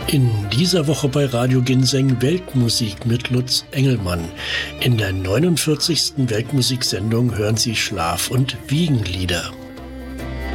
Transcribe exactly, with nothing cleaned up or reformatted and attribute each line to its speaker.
Speaker 1: In dieser Woche bei Radio Ginseng Weltmusik mit Lutz Engelmann. In der neunundvierzigsten Weltmusiksendung hören Sie Schlaf- und Wiegenlieder.